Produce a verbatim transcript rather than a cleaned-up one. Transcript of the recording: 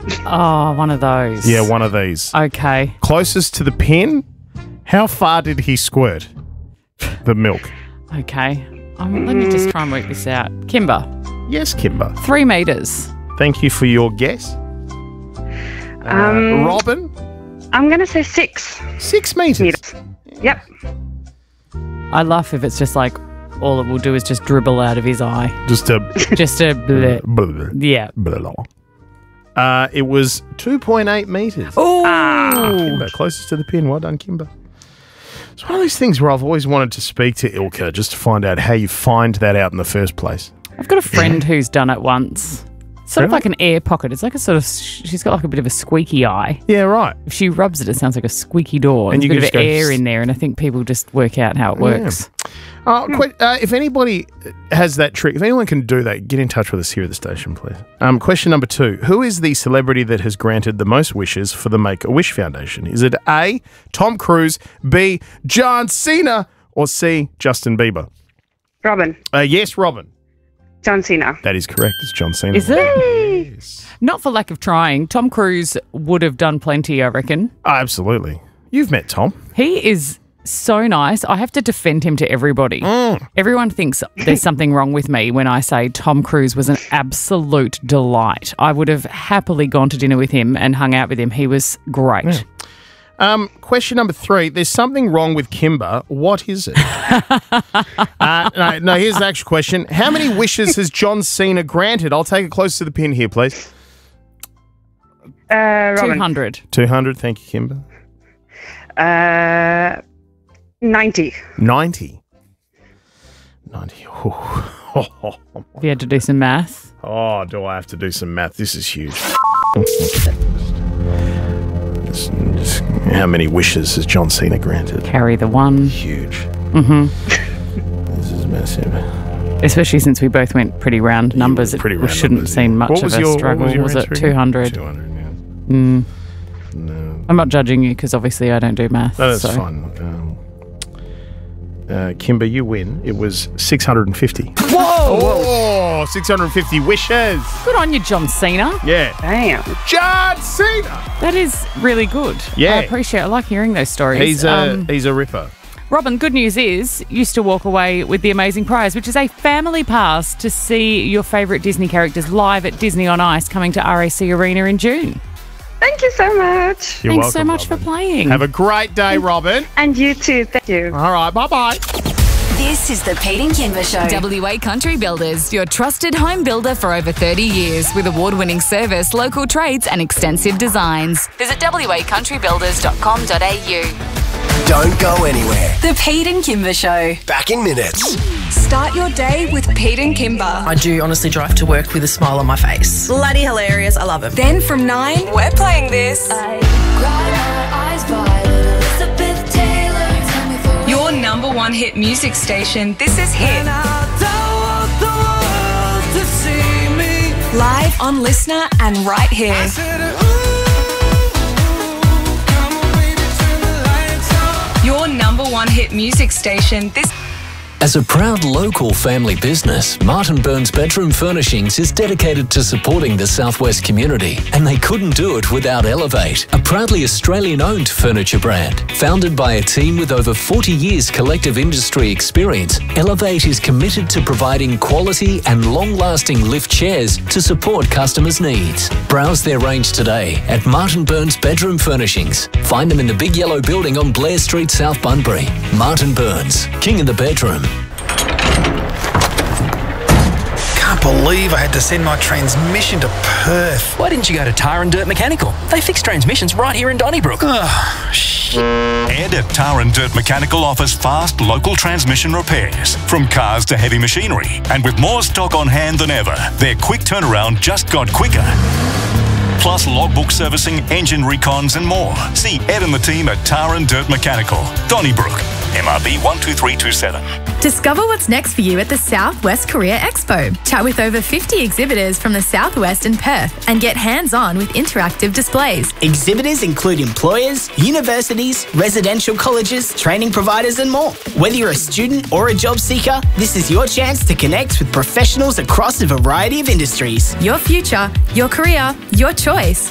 Oh, one of those. Yeah, one of these. Okay. Closest to the pin, how far did he squirt the milk? Okay. Um, let me just try and work this out. Kimber. Yes, Kimber. Three metres. Thank you for your guess. Uh, Um, Robin? I'm going to say six Six metres. meters. Yep. I laugh if it's just like all it will do is just dribble out of his eye. Just a... Just a bleh. blah, blah, Yeah. blah, blah. Uh, it was two point eight metres. Oh. Kimber, closest to the pin. Well done, Kimber. It's one of those things where I've always wanted to speak to Ilka just to find out how you find that out in the first place. I've got a friend who's done it once. Sort of Really? like an air pocket. It's like a sort of, she's got like a bit of a squeaky eye. Yeah, right. If she rubs it, it sounds like a squeaky door. And There's you a bit of can just go air s- in there, and I think people just work out how it works. Uh, que- uh, if anybody has that trick, if anyone can do that, get in touch with us here at the station, please. Um, question number two. Who is the celebrity that has granted the most wishes for the Make-A-Wish Foundation? Is it A, Tom Cruise, B, John Cena, or C, Justin Bieber? Robin. Uh, yes, Robin. John Cena. That is correct. It's John Cena. Is it? Yes. Not for lack of trying. Tom Cruise would have done plenty, I reckon. Oh, absolutely. You've met Tom. He is so nice. I have to defend him to everybody. Mm. Everyone thinks there's something wrong with me when I say Tom Cruise was an absolute delight. I would have happily gone to dinner with him and hung out with him. He was great. Yeah. Um, question number three. There's something wrong with Kimber. What is it? uh, no, no, here's the actual question. How many wishes has John Cena granted? I'll take it close to the pin here, please. Uh, Robin. two hundred. two hundred. Thank you, Kimber. Uh, ninety. ninety. ninety. Oh, If you had to do some math. oh, do I have to do some math? This is huge. This- this- How many wishes has John Cena granted? Carry the one. Huge. Mm-hmm. This is massive. Especially since we both went pretty round numbers. It Pretty round shouldn't numbers, seem yeah. much What of was a your- what struggle. was your Was it answer two again? hundred? two hundred, yeah. Mm. No. I'm not judging you because obviously I don't do math. No, that's so. fine. Um, uh, Kimber, you win. It was six hundred fifty. Whoa! Oh, six hundred fifty wishes. Good on you, John Cena. Yeah. Damn. John Cena. That is really good. Yeah. I appreciate it. I like hearing those stories. He's a, Um, he's a ripper. Robin, good news is you used to walk away with the amazing prize, which is a family pass to see your favourite Disney characters live at Disney on Ice coming to R A C Arena in June. Thank you so much. You're Thanks welcome, so much Robin. for playing. Have a great day, Robin. And you too. Thank you. All right, bye-bye. This is the Pete and Kimber Show. W A Country Builders, your trusted home builder for over thirty years with award-winning service, local trades and extensive designs. Visit w a country builders dot com dot a u. Don't go anywhere. The Pete and Kimber Show. Back in minutes. Start your day with Pete and Kimber. I do honestly drive to work with a smile on my face. Bloody hilarious. I love it. Then from nine, we're playing this. Your number one hit music station. This is Hit. Live on Listener and right here. Your number one hit music station. This As a proud local family business, Martin Burns Bedroom Furnishings is dedicated to supporting the Southwest community, and they couldn't do it without Elevate, a proudly Australian-owned furniture brand. Founded by a team with over forty years collective industry experience, Elevate is committed to providing quality and long-lasting lift chairs to support customers' needs. Browse their range today at Martin Burns Bedroom Furnishings. Find them in the big yellow building on Blair Street, South Bunbury. Martin Burns, king of the bedroom. Can't believe I had to send my transmission to Perth. Why didn't you go to Tar and Dirt Mechanical? They fix transmissions right here in Donnybrook. Oh, shit. Ed at Tar and Dirt Mechanical offers fast local transmission repairs, from cars to heavy machinery. And with more stock on hand than ever, their quick turnaround just got quicker. Plus logbook servicing, engine recons and more. See Ed and the team at Tar and Dirt Mechanical, Donnybrook, M R B one two three two seven. Discover what's next for you at the Southwest Career Expo. Chat with over fifty exhibitors from the Southwest and Perth and get hands-on with interactive displays. Exhibitors include employers, universities, residential colleges, training providers and more. Whether you're a student or a job seeker, this is your chance to connect with professionals across a variety of industries. Your future, your career, your choice.